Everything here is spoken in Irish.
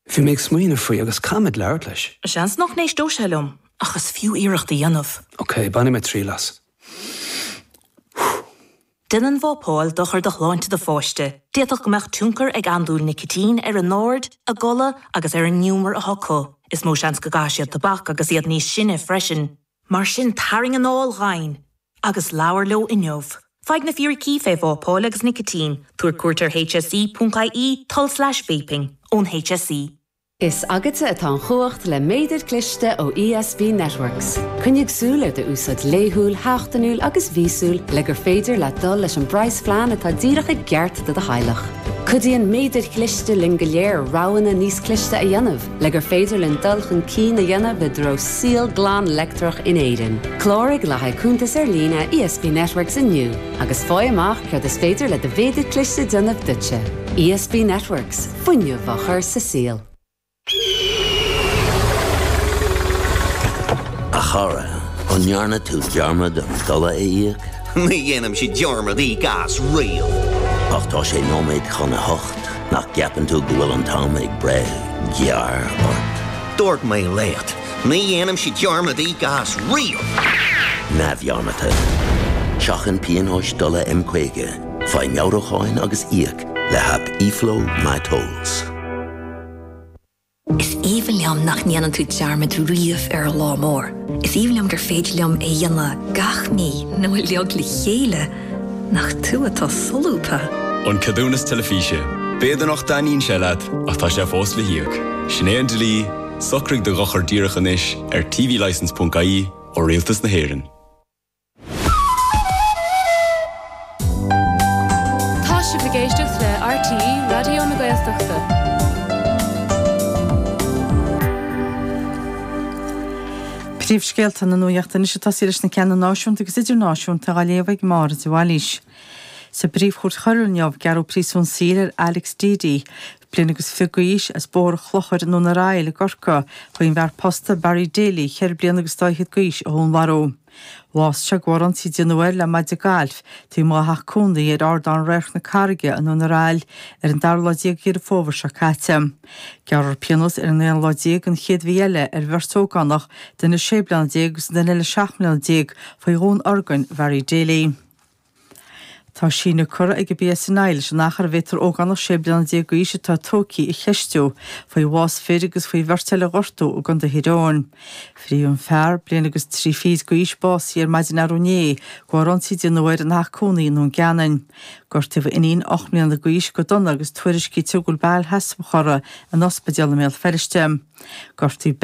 Bhí méid smaoine faoi agus camid leir leis. Seans noch nééis dóselum, achas fiú iireachta dhéanamh. Ok, banna me trí las. Dinan bhópáil dochar do chláinte do fáiste. Déadach go meach túncar ag andúil nicotín ar an náird, a gola agus ar an niúmar a hoco. Is mó seans go gáisiad tabach agus iad níos sinne freisin. Mar sin taring an áil ghain, agus leabhar leo inneomh. Feig na fíor cífé bhópáil agus nicotín, tuair cuairtar hsi.ie/vaping ón HSE. Is agate atá chuacht le méidir cliste ó ESB Networks. Cynnig súla de úsad léhúil, háchtanúil agus vísúil le gur féidir le dul leis an brais flean atá díracha geart de hailech. Cudíon méidir cliste lin go léir ráhanna níos cliste a dhéanamh, le gur féidir lin dulchan cí a dhéanamh bidró síl glán lectrach in éidir. Chlórig le haicúntas ar lína ESB Networks inniu, agus fáy amach cead is féidir le de véidir cliste dionamh dutse. ESB Networks, fuinniu bhachar sa síl. A chara, an nearna tú dearmad an dula íag? Ní dhéanam si dearmad í gas rial. Ach tá sé nóméid chuna hocht, nach ceapan tú go bhfuil an tám ag bre, gear ort. Dúirt mé léat, ní dhéanam si dearmad í gas rial. Na bhearmata. Seachan píonóis dula M-Quaige, fáy meabhracháin agus íag le hap e-flow my tolls. Is even liam nach níanaan tú dearmad riamh ar lá mór. Is even liam gur féidir liam é dhéanana gach mí nó leag le chéile nach tú atá solúpa. An cadúnas telefíse. Béidir nach daíonn sé leat ach tá sé fós le hiag. Sinéad de lí, socraigh do gachar díreachan is ar tvlicense.ie ó Rialtas na Héireann. Tá sé bhgéisteach le RTE Radio na Gaeltachta. Príomhscéalta na nuachtain is tá síris na ceanna náisiúnta agus idir náisiúnta a léomhaigh mar sa bhhailís. Sa bríomhchúirt choirneamh gearú príosún sír Alex Didi, blian agus figaíis as bór chlochair nó na ráil le gorca chuoin bhar posta Barry Daly cheir blian agus dáithid gaís ó hón waró. Bhás se gwaran si dianúir le maid a galf, tí má hachcúnda ar ardán reich na carige an na ráil ar an darládíag hir fóver se cáte. Gearar pianos ar an ládíag an chéad bhíile ar bherstóganach den na sébleandíag agus den eile seachmleandíag faoi hón organ Barry Daly. Tá sína cura ag bí san éil se nachar bhétar óganach sébleandíag go íse tá tócí i cheistú faoi bhás féidir agus faoi bharteile gortú ó gan de hiráin. Fríún fear blian agus trí fís go ís básí ar maidin arúné go ransaí dianúir an hachcúnaí nó geanan. Gortah iníon 8 mbliana go ís go donna agus tuairiscí tuúgul bail heas chora an ospidéal mé feriste. Gortí